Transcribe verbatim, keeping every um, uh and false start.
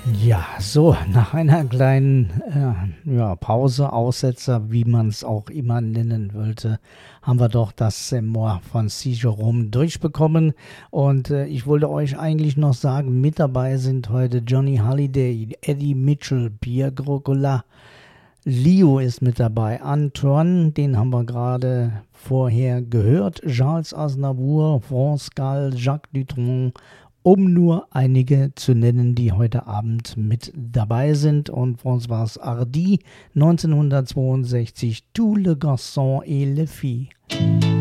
Ja, so, nach einer kleinen äh, ja, Pause, Aussetzer, wie man es auch immer nennen wollte, haben wir doch das C'est moi von C. Jerome durchbekommen. Und äh, ich wollte euch eigentlich noch sagen, mit dabei sind heute Johnny Hallyday, Eddie Mitchell, Pierre Grocola, Leo ist mit dabei, Antoine, den haben wir gerade vorher gehört, Charles Aznavour, France Gall, Jacques Dutronc, um nur einige zu nennen, die heute Abend mit dabei sind. Und François Hardy, neunzehnhundertzweiundsechzig, Tous les garçons et les filles.